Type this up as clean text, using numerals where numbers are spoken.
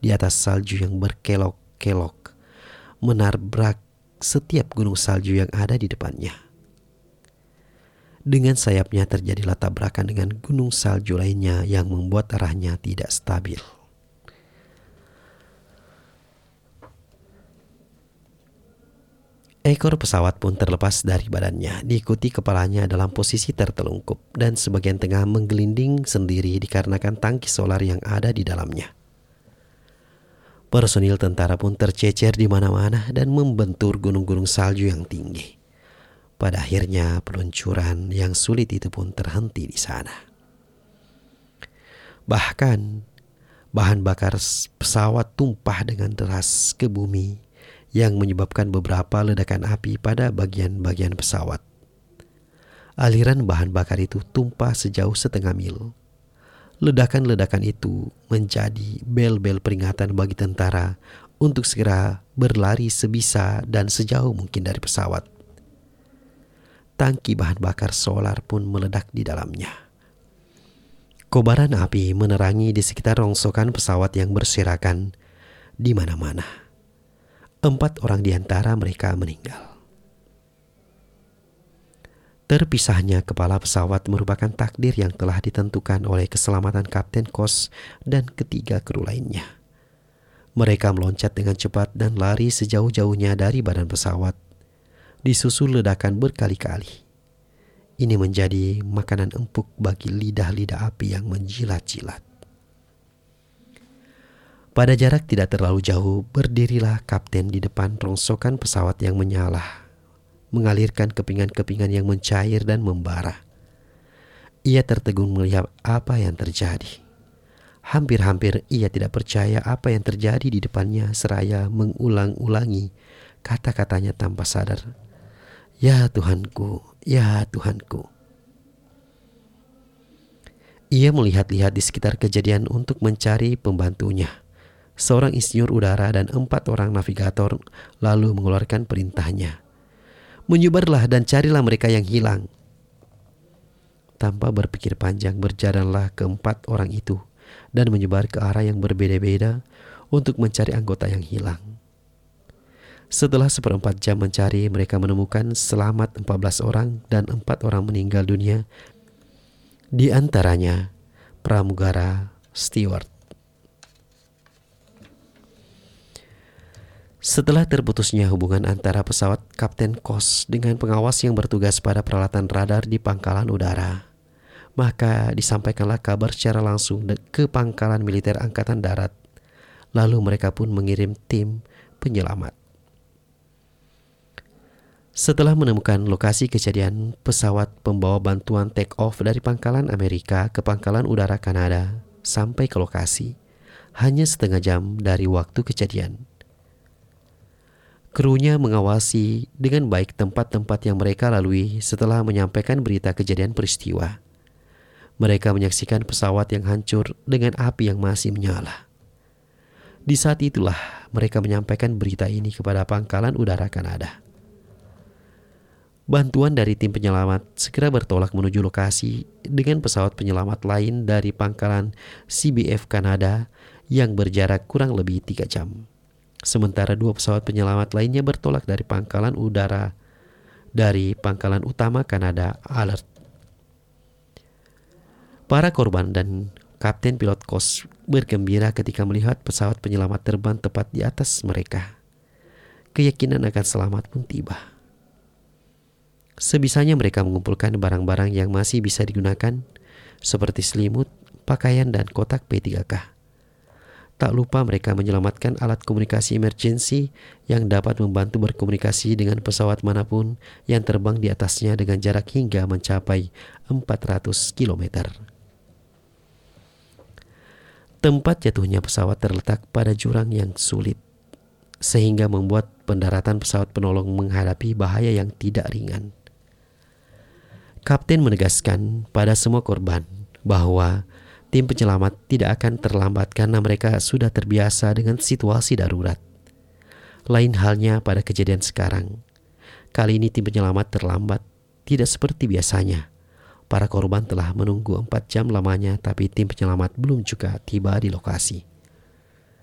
di atas salju yang berkelok-kelok, menabrak setiap gunung salju yang ada di depannya. Dengan sayapnya terjadilah tabrakan dengan gunung salju lainnya yang membuat arahnya tidak stabil. Ekor pesawat pun terlepas dari badannya, diikuti kepalanya dalam posisi tertelungkup dan sebagian tengah menggelinding sendiri dikarenakan tangki solar yang ada di dalamnya. Personil tentara pun tercecer di mana-mana dan membentur gunung-gunung salju yang tinggi. Pada akhirnya peluncuran yang sulit itu pun terhenti di sana. Bahkan bahan bakar pesawat tumpah dengan deras ke bumi yang menyebabkan beberapa ledakan api pada bagian-bagian pesawat. Aliran bahan bakar itu tumpah sejauh setengah mil. Ledakan-ledakan itu menjadi bel-bel peringatan bagi tentara untuk segera berlari sebisa dan sejauh mungkin dari pesawat. Tangki bahan bakar solar pun meledak di dalamnya. Kobaran api menerangi di sekitar rongsokan pesawat yang berserakan di mana-mana. 4 orang di antara mereka meninggal. Terpisahnya kepala pesawat merupakan takdir yang telah ditentukan oleh keselamatan Kapten Kos dan ketiga kru lainnya. Mereka meloncat dengan cepat dan lari sejauh-jauhnya dari badan pesawat, disusul ledakan berkali-kali. Ini menjadi makanan empuk bagi lidah-lidah api yang menjilat-jilat. Pada jarak tidak terlalu jauh, berdirilah kapten di depan rongsokan pesawat yang menyala, mengalirkan kepingan-kepingan yang mencair dan membara. Ia tertegun melihat apa yang terjadi. Hampir-hampir ia tidak percaya apa yang terjadi di depannya seraya mengulang-ulangi kata-katanya tanpa sadar. Ya Tuhanku, ya Tuhanku. Ia melihat-lihat di sekitar kejadian untuk mencari pembantunya, seorang insinyur udara dan 4 orang navigator, lalu mengeluarkan perintahnya. Menyebarlah dan carilah mereka yang hilang. Tanpa berpikir panjang berjalanlah ke-4 orang itu dan menyebar ke arah yang berbeda-beda untuk mencari anggota yang hilang. Setelah 1/4 jam mencari, mereka menemukan selamat 14 orang dan 4 orang meninggal dunia. Di antaranya pramugara Stewart. Setelah terputusnya hubungan antara pesawat Kapten Kos dengan pengawas yang bertugas pada peralatan radar di pangkalan udara, maka disampaikanlah kabar secara langsung ke pangkalan militer angkatan darat. Lalu mereka pun mengirim tim penyelamat. Setelah menemukan lokasi kejadian, pesawat pembawa bantuan take off dari pangkalan Amerika ke pangkalan udara Kanada sampai ke lokasi hanya setengah jam dari waktu kejadian. Krunya mengawasi dengan baik tempat-tempat yang mereka lalui setelah menyampaikan berita kejadian peristiwa. Mereka menyaksikan pesawat yang hancur dengan api yang masih menyala. Di saat itulah mereka menyampaikan berita ini kepada pangkalan udara Kanada. Bantuan dari tim penyelamat segera bertolak menuju lokasi dengan pesawat penyelamat lain dari pangkalan CBF Kanada yang berjarak kurang lebih 3 jam. Sementara 2 pesawat penyelamat lainnya bertolak dari pangkalan udara dari pangkalan utama Kanada Alert. Para korban dan kapten pilot Kos bergembira ketika melihat pesawat penyelamat terbang tepat di atas mereka. Keyakinan akan selamat pun tiba. Sebisanya mereka mengumpulkan barang-barang yang masih bisa digunakan, seperti selimut, pakaian, dan kotak P3K. Tak lupa mereka menyelamatkan alat komunikasi emergensi yang dapat membantu berkomunikasi dengan pesawat manapun yang terbang di atasnya dengan jarak hingga mencapai 400 km. Tempat jatuhnya pesawat terletak pada jurang yang sulit, sehingga membuat pendaratan pesawat penolong menghadapi bahaya yang tidak ringan. Kapten menegaskan pada semua korban bahwa tim penyelamat tidak akan terlambat karena mereka sudah terbiasa dengan situasi darurat. Lain halnya pada kejadian sekarang. Kali ini tim penyelamat terlambat, tidak seperti biasanya. Para korban telah menunggu 4 jam lamanya, tapi tim penyelamat belum juga tiba di lokasi.